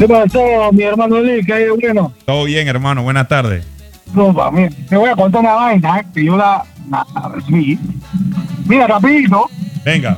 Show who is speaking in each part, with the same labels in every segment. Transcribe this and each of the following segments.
Speaker 1: ¿Qué pasó, mi hermano Lee? ¿Qué hay de bueno?
Speaker 2: Todo bien, hermano. Buenas tardes.
Speaker 1: No, mira, te voy a contar una vaina, que yo la vi. Mira, rapidito.
Speaker 2: Venga.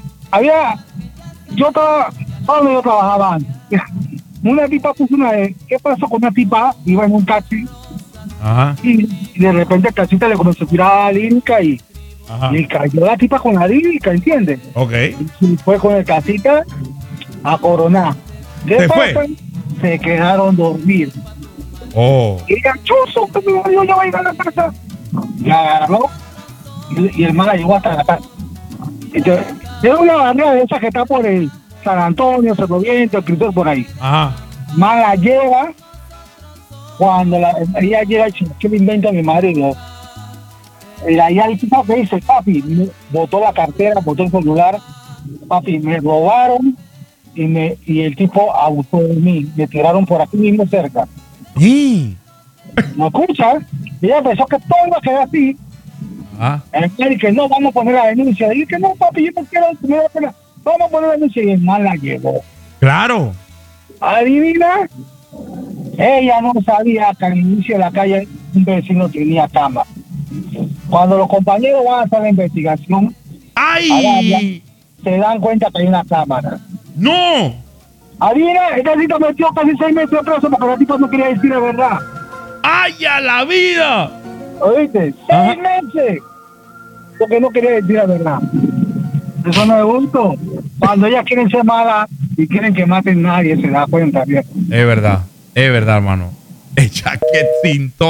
Speaker 1: Yo estaba, donde yo trabajaba antes. Una tipa puso una vez, ¿qué pasó con una tipa? Iba en un taxi
Speaker 2: Ajá.
Speaker 1: y de repente el taxista le comenzó a tirar a la lírica y cayó la tipa con la lírica, ¿entiendes?
Speaker 2: Ok.
Speaker 1: Y fue con el taxista a coronar.
Speaker 2: ¿Se fue?
Speaker 1: Se quedaron dormidos.
Speaker 2: Oh.
Speaker 1: Y el chuzo, que me dijo, yo voy a ir a la casa. La agarró y el man la llevó hasta la casa. Entonces, es una barriada de esa que está por el San Antonio, Cerro Viento, el Cristóbal, por ahí.
Speaker 2: Ajá.
Speaker 1: Man la lleva, cuando ella llega y dice, ¿qué le inventa a mi marido? Allá el tipo que dice, papi, botó la cartera, botó el celular, papi, me robaron y el tipo abusó de mí, me tiraron por aquí mismo cerca.
Speaker 2: Sí.
Speaker 1: ¿No escuchas? Ella pensó que todo iba a quedar así. Y que no, vamos a poner la denuncia. Y que no, papi, yo no quiero primero pena. Vamos a poner la denuncia y el mal la llevó.
Speaker 2: Claro.
Speaker 1: Adivina, ella no sabía que al inicio de la calle un vecino tenía cama. Cuando los compañeros van a hacer la investigación,
Speaker 2: ¡ay!
Speaker 1: se dan cuenta que hay una cámara.
Speaker 2: ¡No!
Speaker 1: Adivina, esta cita metió casi 6 meses de preso porque la tipa no quería decir la verdad.
Speaker 2: ¡Ay, a la vida!
Speaker 1: ¿Oíste? 6 meses. Porque no quería decir la verdad. Eso no es justo. Cuando ellas quieren ser malas y quieren que maten a nadie, se da cuenta, ¿cierto?
Speaker 2: Es verdad, hermano. Ella que sin